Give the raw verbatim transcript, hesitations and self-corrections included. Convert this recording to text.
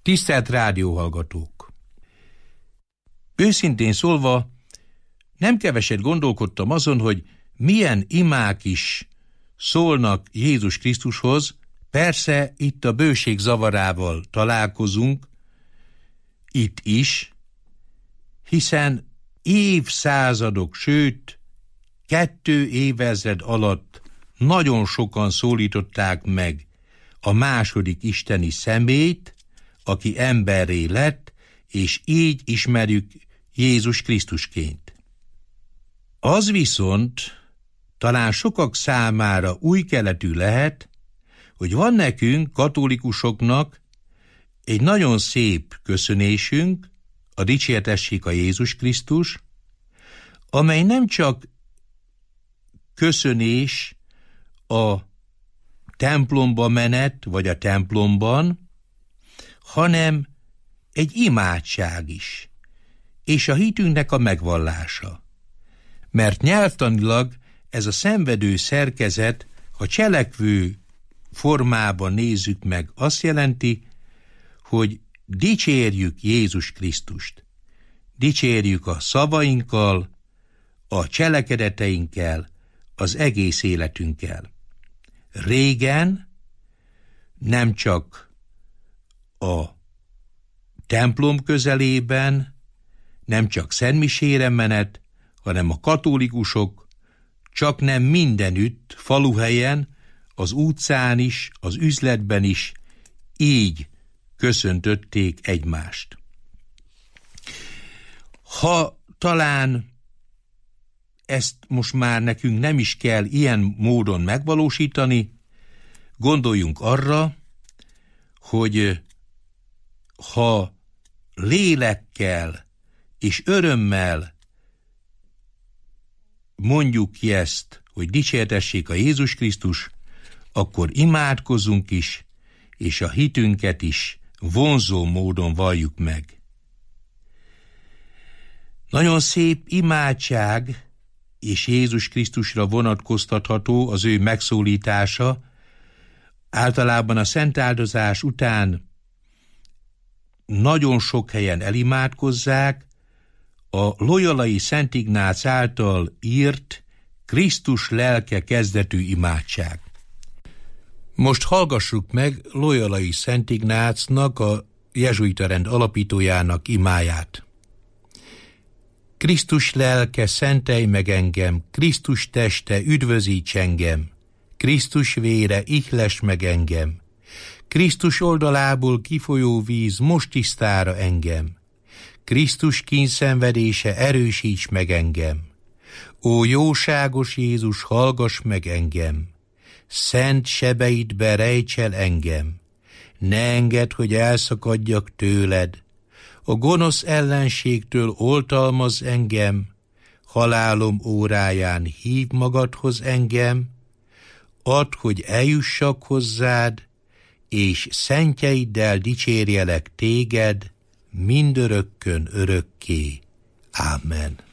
Tisztelt rádióhallgatók! Őszintén szólva, nem keveset gondolkodtam azon, hogy milyen imák is szólnak Jézus Krisztushoz. Persze itt a bőség zavarával találkozunk, itt is, hiszen évszázadok, sőt, kettő évezred alatt nagyon sokan szólították meg a második isteni személyt, aki emberré lett, és így ismerjük Jézus Krisztusként. Az viszont talán sokak számára új keletű lehet, hogy van nekünk, katolikusoknak egy nagyon szép köszönésünk, a dicsértessék a Jézus Krisztus, amely nem csak köszönés a templomba menet, vagy a templomban, hanem egy imádság is, és a hitünknek a megvallása. Mert nyelvtanilag ez a szenvedő szerkezet, ha cselekvő formában nézzük meg, azt jelenti, hogy dicsérjük Jézus Krisztust. Dicsérjük a szavainkkal, a cselekedeteinkkel, az egész életünkkel. Régen nem csak a templom közelében, nem csak szentmisére menet, hanem a katolikusok csak nem mindenütt, faluhelyen, az utcán is, az üzletben is így köszöntötték egymást. Ha talán ezt most már nekünk nem is kell ilyen módon megvalósítani, gondoljunk arra, hogy ha lélekkel és örömmel mondjuk ki ezt, hogy dicsértessék a Jézus Krisztus, akkor imádkozzunk is, és a hitünket is vonzó módon valljuk meg. Nagyon szép imádság, és Jézus Krisztusra vonatkoztatható az ő megszólítása. Általában a szentáldozás után nagyon sok helyen elimádkozzák a loyolai Szent Ignác által írt Krisztus lelke kezdetű imádság. Most hallgassuk meg loyolai Szent Ignácnak, a jezsuita rend alapítójának imáját. Krisztus lelke, szentelj meg engem, Krisztus teste, üdvözíts engem, Krisztus vére, ihles meg engem, Krisztus oldalából kifolyó víz, most tisztára engem, Krisztus kínszenvedése, erősíts meg engem, ó jóságos Jézus, hallgass meg engem, szent sebeidbe rejts el engem, ne engedd, hogy elszakadjak tőled, a gonosz ellenségtől oltalmazz engem, halálom óráján hív magadhoz engem, add, hogy eljussak hozzád, és szentjeiddel dicsérjelek téged, mindörökkön örökké. Ámen.